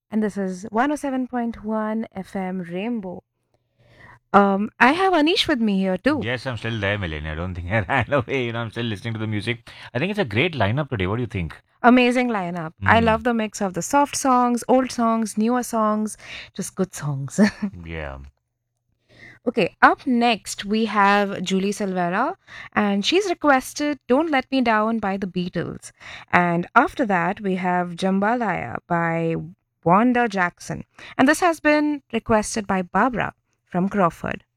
and this is 107.1 FM Rainbow. I have Anish with me here too. Yes, I'm still there, Melanie. I don't think I ran away. I'm still listening to the music. I think it's a great lineup today. What do you think? Amazing lineup. I Hmm. love the mix of the soft songs, old songs, newer songs, just good songs. Yeah. Okay, up next we have Julie Silvera, and she's requested Don't Let Me Down by the Beatles. And after that, we have Jambalaya by Wanda Jackson. And this has been requested by Barbara from Crawford.